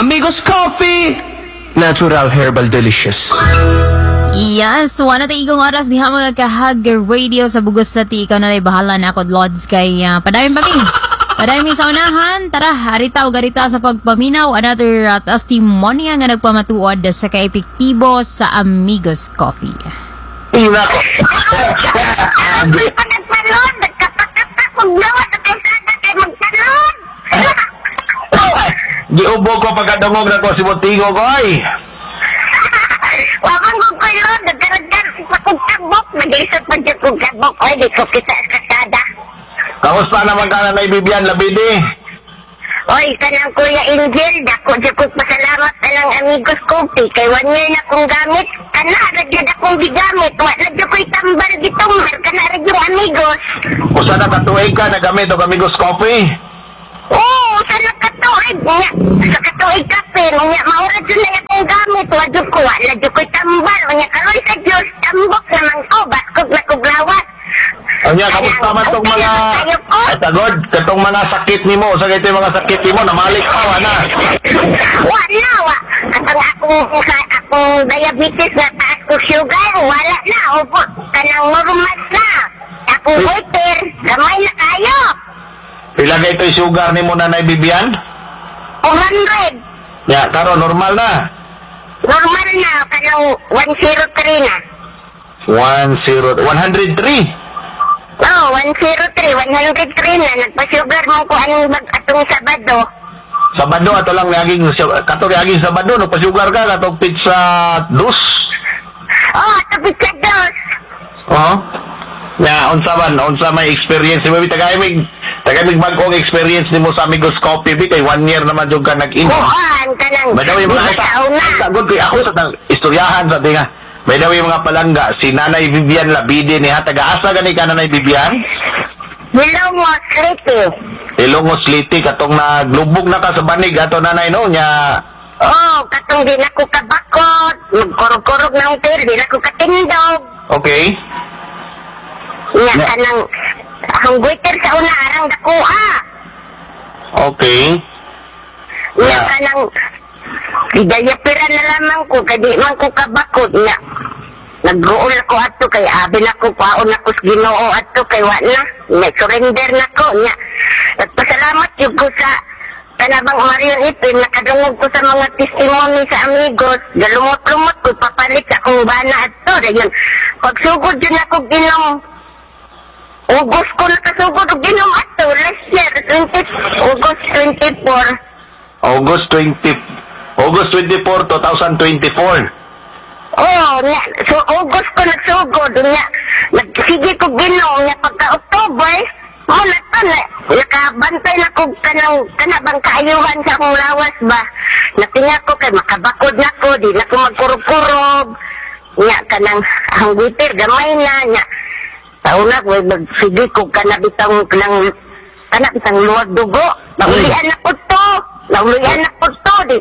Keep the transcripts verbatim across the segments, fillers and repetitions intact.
Amigos Coffee, natural herbal delicious. Yes, wala tayo igong oras diha mga kahag radio sa bugos sa ti. Ikaw na rin bahala na ako, Lods, kay uh, padayon pa mi. Padayon mi sa unahan. Tara, harita o garita sa pagpaminaw. Another uh, testimony nga nagpamatuod sa kaepektibo sa Amigos Coffee. Nako. Agoy pa nagsalon, nagkapakapak, maglawat at ay sana kay magsalon. Giubo ko pagkadungog na ko si Motingo ko ay. Wapang ko kayo, nagkaragdan sa kong kabok, nag-isot pa dyan kong kabok, oy, di ko kita kasada. Kamusta naman ka na na Bibian Labidi? Oy, kanang Kuya Angel, dako dyan kong pasalamat na lang Amigos Coffee, kay one year na kong gamit, kana, radyad akong gigamit, wala dyan ko'y tambal gitong, kana radyong Amigos. O sana katuig ka na gamit o Amigos Coffee? Oo, sana katuig niya. Sa katuig kape, niya, maura dyan na akong gamit. Wadyo ko, wala dyan ko'y tambal. Niya, karoy sa Diyos, tambok naman ko. Baskog na kuglawas. O niya, kamusta man itong mga... Ay, tagod, katong mga sakit ni mo. Sa ito yung mga sakit ni mo, namalik pa, wala. Wala, wa. Katong akong, akong diabetes na taas ko sugar, wala na. Opo, kanang normal na. Akong waiter, gamay na kayo. Ilagay ito yung sugar ni mo na na Bibian? two hundred. Ya, karo, normal na. Normal na, kanang one oh three na. one zero, one hundred three. Oo, one oh three, one oh three na. Nagpa-sugar mo ko anong bag atong Sabado. Sabado, ato lang naging, kato naging Sabado, no, pa-sugar ka, katong pizza dos. Oo, oh, tapos sa dos. Oo. Ya, unsa man, unsa may experience, si Baby, tagay mig, tagay mig bagong experience ni mo sa Amigos Coffee, bi, kay one year naman yung ka nag-inom. Oo, ang tanang. By the way, mga sauna. sagod kay ako sa tang istoryahan sa tinga. By the way, mga palangga, si Nanay Vivian Labidi ni ha, taga-asa gani ka Nanay Vivian? Hello mo, sleepy. Ilongos Liti, katong naglubog na ka sa banig, ato Nanay, no, nya... Oo, oh, katong di na ko kabakot, magkurog-kurog ng tir, di na ko katindog. Okay. Nga Yeah. kanang, ang waiter sa una, arang dakuha. Okay. Nga Yeah. kanang, idayapiran na lamang ko, kadi man ko kabakot, nga. Nag-uol ako ato, kay abi na ko, paon ako sa Ginoo ato, kay wala. Nga, surrender na ko, nga. Nagpasalamat yung ko sa Tanabang Marion Ipin, nakadungog ko sa mga testimony sa Amigos, galumot-lumot ko, papalit sa akong bana ato. Dayon, pagsugod yun ako ginom, August ko nakasugod og ginom ato, last year, twenty, August twenty-four. August twentieth, August twenty-fourth, twenty twenty-four. Oo, nga, so August ko nagsugod, nga, nagsige ko ginom, nga pagka-October, mo na to, na, nakabantay na ko kanang, kanabang kaayuhan sa akong lawas ba. Natinga ko kay makabakod na ko, di na ko magkurog-kurog, nga, kanang, ang waiter, gamay na, nga, tauna ko, nagsige ko kanabitang, kanang, kanabitang luwag dugo, naulian na ko to, naulian na ko to, di,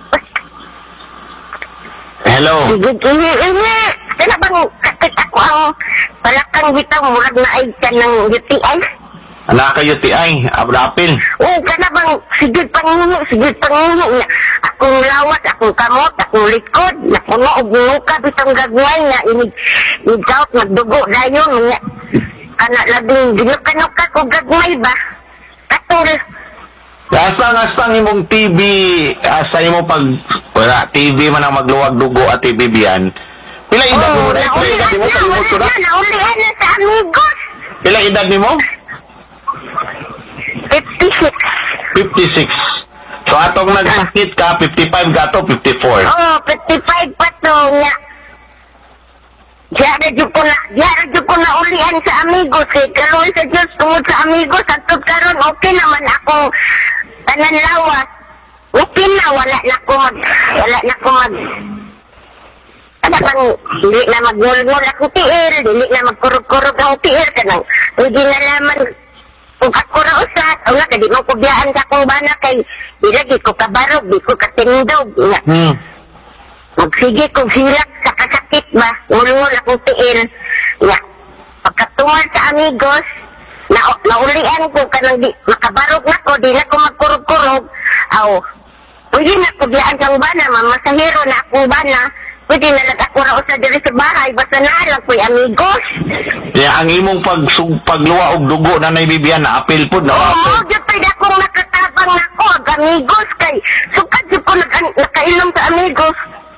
Hello. sige, sige, sige, kaya bang kakit ako ang palakang bitang murag na ay ka ng U T I? Anak ka U T I, Abrapil. Oo, kaya bang sige panguno, sige panguno, akong lawat, akong kamot, akong likod, napuno og nuka bitang gagway nga, inig, inig-out, magdugo dayon, nga, kana labing ginuka-nuka ko gagway ba? Katul. Asang-asang imong T V, asa imo pag wala T V man ang magluwag dugo at T V biyan. Pila edad Oo, mo na? Pila edad naulihan mo na, sa limot ko wala na? na, naulihan na sa Amigos. Pila edad ni mo? fifty-six. fifty-six. So atong nagsakit ka, fifty-five ka to, fifty-four. Oo, fifty-five pa to nga. Diyan na ko na, diyan na ko na ulihan sa Amigos eh. Karoon sa Diyos tungod sa Amigos. At karon okay naman ako tanan lawas. Okay na, wala na ko mag, wala na ko mag, ano bang, dili na magmulmul akong tiil, dili na magkurog-kurog akong tiil, kanang, hindi na naman, kung ako rausat, o nga, kadi mo kubiyaan sa akong bana kay, di lagi ko kabarog, di ko katingdog, nga. Hmm. Magsige kong silak sa kasakit ba, mulmul akong tiil, nga. Pagkatungal sa Amigos, na naulian ko kanang di makabarog na ko, di na ko magkurog-kurog, aw, pwede na kudlaan kang bana, mamasahero na akong bana. Pwede na lang ako raw sa diri sa bahay, basta na lang ko'y amigos. Kaya ang imong pag, pagluwa og dugo na naibibiyan na apil po na Oo, apil. dyan pwede akong nakatabang na ko, ag amigos kay. Sukad dyan ko nag nakainom sa amigos.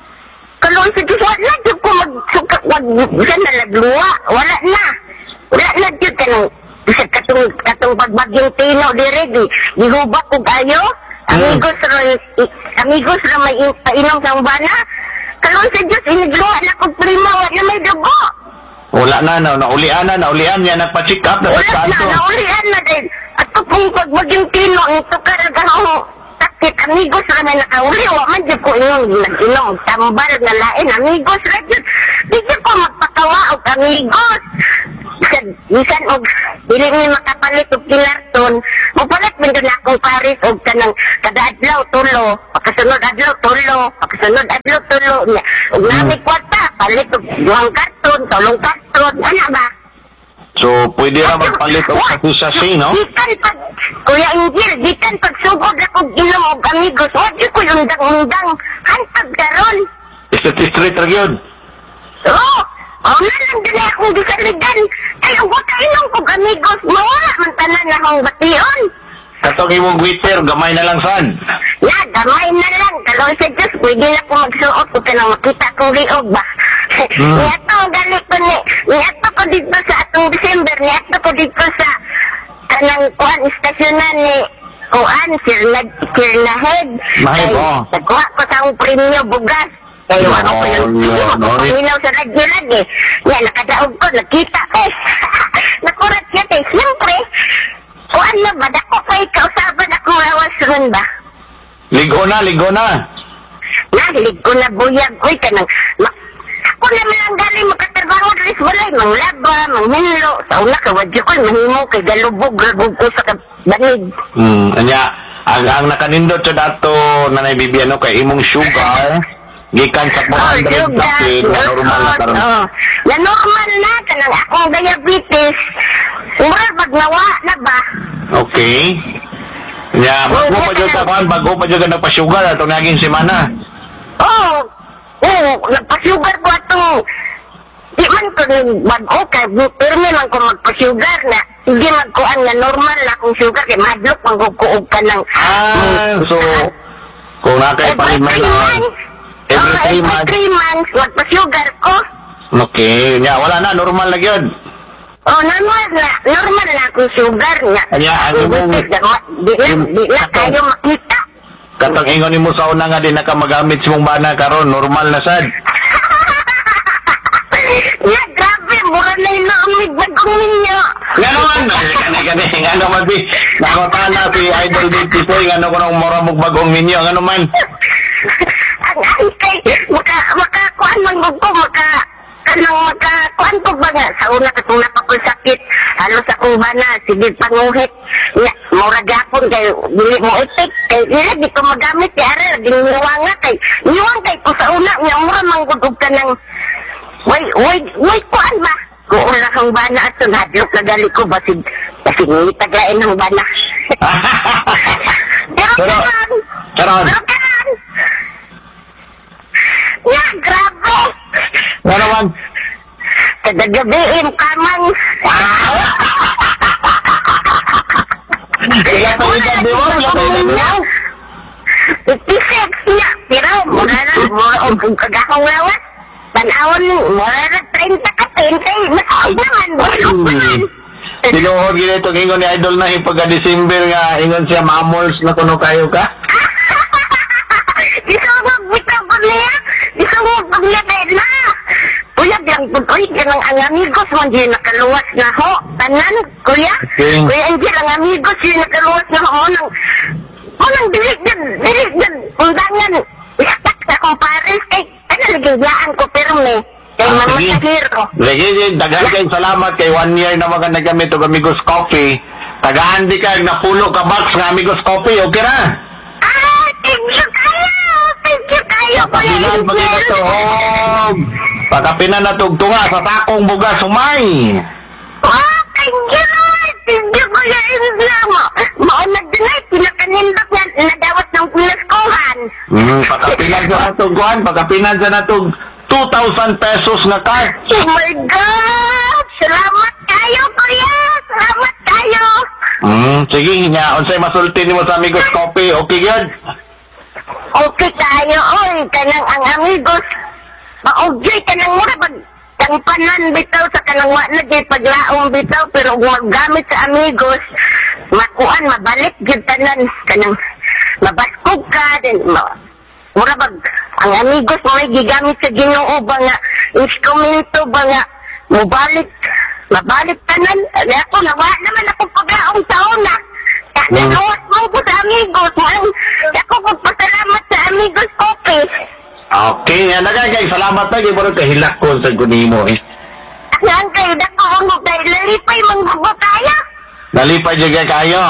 Kaloy sa Diyos, wala dyan ko magsukat, wag dyan na nagluwa, wala na. Wala na dyan ka nang, sa katong, katong pagbagyong tino, diregi, gihubak ko kayo. Amigos ro, amigos ro may in- painom sa bana. Kaloy sa Diyos, inigluwa na kong prima, wala may dugo. Wala na, na, naulian na, naulian niya, nagpa-check up na Wala sa na, kanto. naulian na din. At kung pagbagyong tino, ito karagahong sakit, amigos ra may nakauli, wa man dyan ko inyong nag-inom, tambal na lain, amigos ra dyan. Di dyan ko magpakawaog, amigos. Bisan, bisan og, dili ni makapalit og kinarton, mapalit man doon akong paris og kanang kada adlaw tulo, pagkasunod adlaw tulo, pagkasunod adlaw tulo, niya. Og nami kwarta, palit og duhang karton, tulong karton, ano ba? So, pwede na magpalit og sakusasi, no? Gikan pag, Kuya Injil, gikan pag sugod akong inom og amigos, wag yun ko yung undang-undang, hantag karon. Street ra gyud. Oo, oh, na lang din akong gisaligan. Ay, ang wag inom kong amigos, mawala man tanan na akong bation. Katong imong Twitter, gamay na lang saan. Ya, gamay na lang. Kaloy sa Diyos, pwede na ko magsuot ko ka nang makita kong liog ba. Hmm. Niyato ang galit ko ni, niyato ko dito sa atong December, niyato ko dito sa kanang kuan istasyonan ni kuan, Sirna, Sirna Head. Mahid, Ay, oh. nagkuha ko sa akong premyo bugas. Kaya No, ano ko yung no, premyo, no. paminaw sa radyo lagi. Yan, nakadaog ko, nakita ko. Nakurat siya kay, siyempre, kuan na ba, dako ko ikausaban akong lawas ron ba? Ligo na, ligo na. Nahilig ko na buyag. Uy, kanang... Ma- ako naman ang galing makatrabaho rin sa walay. Manglaba, manghinlo. Sa una ka, wadyo ko, mahimo kay galubog, lagog ko sa banig. Hmm, anya, ang, ang nakanindot sa dato na naibibiyan no, kay imong sugar, gikan sa four hundred kapit, na normal na karon. Oh, na normal na, kanang akong diabetes. Mura, pag nawa na ba? Okay. Nya, bago pa dyan sa kwan, bago pa dyan ka nagpa-sugar, atong naging semana. Oo. Oo, nagpa-sugar ko ato. Di man ko nang bago kay pirmi man ko magpa-sugar na. Hindi magkuan nga normal na akong sugar kay madlok mangkukuog ka ng... Ah, so, kung nakay pa rin man lang. Every Oo, three every months. three months, magpa-sugar ko. Okay, nya, wala na, normal na yun. Oh, normal na, normal na akong sugar nga. Anya, ang imong... Di na, di na kayo makita. Katang ingon ni mo sa una nga din nakamagamit sa mong bana karon normal na sad. Ya, grabe, mura na yung naamig bagong ninyo. Nga naman, gani gani, nga naman bi, nakotana si Idol Diptisoy, nga naman ang mura mong bagong ninyo, nga naman. Ang ay kay, maka, makakuan man ko, maka, kanang makakuan ko ba nga, sa una katong napapulsakit, halos akong bana, sige panguhit, nga, mura gapon kay, dili mo itik, kay, nila, di ko magamit, kay, ara, di niwanga kay, niwang kay ko sa una, nga, mura manggugog ka ng, way, way, way, kuan ba? Kung una kang bana at hadlok na gali ko, basig, basig ngitaglain ng bana. Pero Pero, kanan, karon. pero kanan, nga, grabe, Nga naman, kada gabiin kamang, kaya pa rin ang diwa, kaya pa rin ang diwa. fifty-six niya, pero mura na, mura o kung kagakong lawas, panahon, mura na thirty ka, thirty, masakit naman, bulok naman. Tinuod gina itong ingon ni Idol na ipagka-December nga, ingon siya, mamols na kuno kayo ka. Isugog bitaw ko niya, isugog pag niya dahil na. Kuya, biyang putoy ka ng ang amigos mo, di nakaluwas na ho. Tanan, kuya. Okay. Kuya Angel, ang amigos, di nakaluwas na ho. Nang, mo nang dilig dyan, dilig dyan, undangan. Istak sa kong pares, eh, ano nagiglaan ko, pero may, kay Ah, mama sige. sa hero. Lagi, daghan kayong salamat kay one year na mga nagamit og Amigos Coffee. Tagaan di ka, napulo ka box ng Amigos Coffee, okay na? Ah, thank you kayo, thank you kayo, kuya Pagkapinan pa kita Angel. to, oh. Pagkapinan na tugtunga sa takong bugas sumay. Ah, thank you, Lord. Thank you, Kuya Angel. Ma, maunag din ay, pinakanindot nga, nadawat ng pinaskuhan. Hmm, pagkapinan sa natong kuhan, pagkapinan sa natong two thousand pesos na card. Oh my God! Salamat kayo, kuya! Salamat kayo! Hmm, sige nga, unsay masulti nimo sa Amigos Coffee, okay good? Okay kayo, oy, kanang ang amigos. Maugay kanang mura pag tangpanan bitaw sa kanang wa na di paglaong bitaw pero kung gamit sa amigos, makuan, mabalik gyud tanan kanang mabaskog ka din ma mura pag ang amigos mo ay gigamit sa Ginoo ba nga instrumento ba nga mubalik mabalik tanan. Ani ako nawa naman ako paglaong taon na. Nagawas mo ko sa amigos mo ang ako magpasalamat sa Amigos Coffee. Okay, nga nagagay, salamat na, kaya mo rin kahilak ko sa gunimo eh. Ang kayo na ko ang hugay, lalipay manggubo kaya. Nalipay dyan kayo.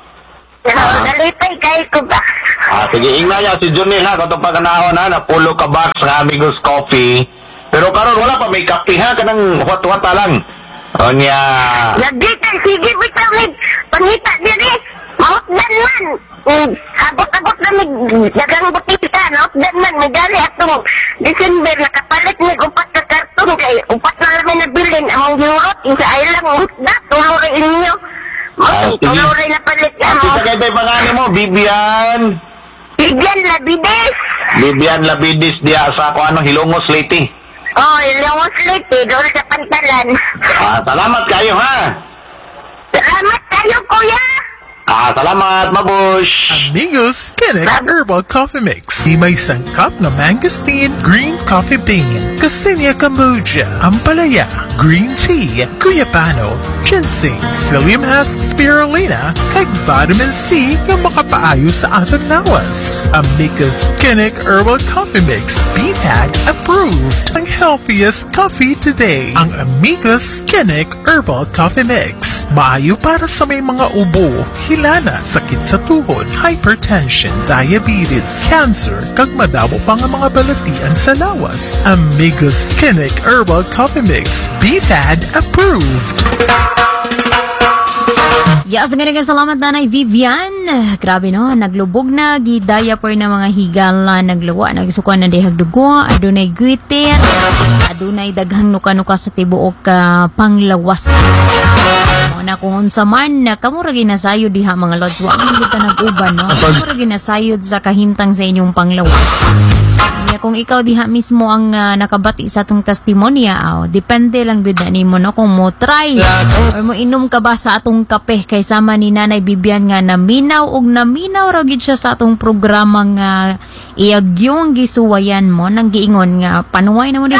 Pero lalipay kayo ko ba? Ah, sige, ingaya si Junil ha, kung pagkanahon ha, napulo ka box ng Amigos Coffee. Pero karon wala pa, may kape ha, kanang huwat-huwata lang. O niya... Nagditan, sige, bitaw, may pangita din eh. Mautdan man. Mm, abot-abot na may dagang butita, nautdan man. May gali atong December, nakapalit may upat ka karton kay upat na namin nabilin. Among giurot, yung sa ilang utda, tuluray inyo. Ah, sige. Tuluray na palit ka Ate, mo. sagay tayo pangalan mo, Bibian. Bigyan na, bides. Bibian Labidis diya sa kung ano, Hilongos Leyte. Oh, ilawos late eh, doon sa pantalan. Ah, salamat kayo ha. Salamat kayo, kuya. Ah, salamat, mabush. Amigos Kinnick Herbal Coffee Mix. Di may sangkap na mangosteen, green coffee bean, Cassinia kombucha, ampalaya, green tea, guyabano, ginseng, psyllium husk spirulina, kag vitamin C na makapaayo sa aton lawas. Amigos Kinnick Herbal Coffee Mix. B F A D approved. Ang healthiest coffee today. Ang Amigos Kinnick Herbal Coffee Mix. Maayo para sa may mga ubo, hilana, sakit sa tuhod, hypertension, diabetes, cancer, kag madamo pa nga mga balatian sa lawas. Amigos Kinnick Herbal Coffee Mix. B F A D approved. Yes, ganun ka salamat nanay Vivian. Grabe no, naglubog na, gidaya po na mga higala, nagluwa, nagsukuan na dihag dugo, adunay guitin, adunay daghang nuka-nuka sa tibuok uh, panglawas. Na kung unsa man na kamura ginasayod diha mga lods, wa man kita nag-uban no. Kamura ginasayod sa kahintang sa inyong panglawas. Kaya kung ikaw diha mismo ang uh, nakabati sa atong testimonya, oh, depende lang gud nimo no kung mo try or mo inom ka ba sa atong kape kay sama ni Nanay Bibian nga naminaw og naminaw ra gid siya sa atong programa nga iyagyong gisuwayan mo nang giingon nga panuway na mo din.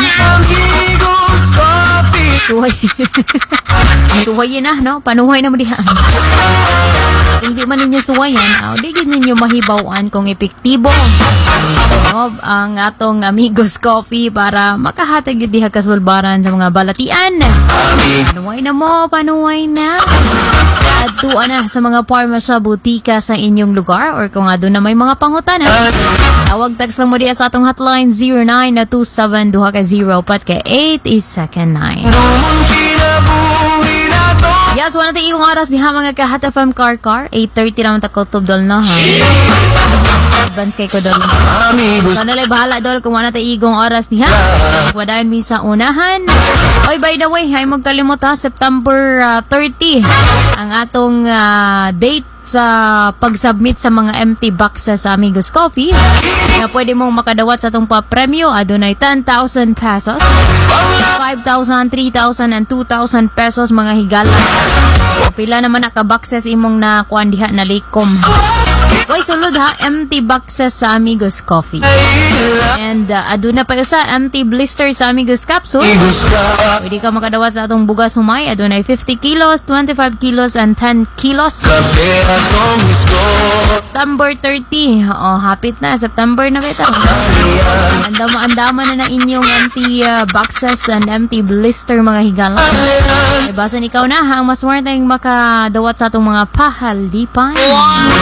Suway. Suwayin na, no? Panuhay na mo diha. Kung di man ninyo suwayan, oh, di gid ninyo mahibawan kung epektibo no, ang atong Amigos Coffee para makahatag yun diha kasulbaran sa mga balatian. Panuhay na mo, panuhay na. At tuwa na sa mga parmasya butika sa inyong lugar or kung doon na may mga pangutan. Tawag text lang mo diya sa atong hotline zero nine two seven two zero pat ka eight is second nine. Yes, wala tayo yung oras diha mga ka-Hot F M Car Car. eight thirty naman takot dol na ha. Advance kay ko dol. So nalay bahala dol kung wala tayo igong oras diha. Wadayon mi sa unahan. Oy, by the way, hay magkalimot ha, September uh, thirty ang atong uh, date sa pag-submit sa mga empty boxes sa Amigos Coffee na pwede mong makadawat sa itong pa-premyo. Adunay ten thousand pesos, five thousand, three thousand, and two thousand pesos mga higala. Pila naman naka-boxes imong na kuan diha na likom. Oy, sulod ha, empty boxes sa Amigos Coffee. And uh, aduna pa sa empty blister sa Amigos Capsule. Pwede ka makadawat sa atong bugas humay. Adunay fifty kilos, twenty-five kilos, and ten kilos. September thirty. Oh, hapit na. September na beta. Andama-andama na na inyong empty uh, boxes and empty blister mga higala. E basan ikaw na ha, ang mas more tayong makadawat sa atong mga pahalipan.